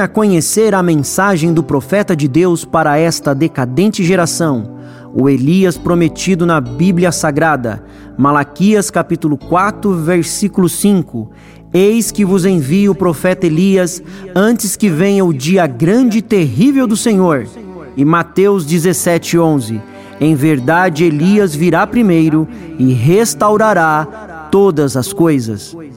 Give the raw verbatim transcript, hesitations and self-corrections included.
conhecer a mensagem do profeta de Deus para esta decadente geração, o Elias prometido na Bíblia Sagrada, Malaquias capítulo quatro, versículo cinco. Eis que vos envio o profeta Elias antes que venha o dia grande e terrível do Senhor. E Mateus dezessete, onze. Em verdade, Elias virá primeiro e restaurará todas as coisas.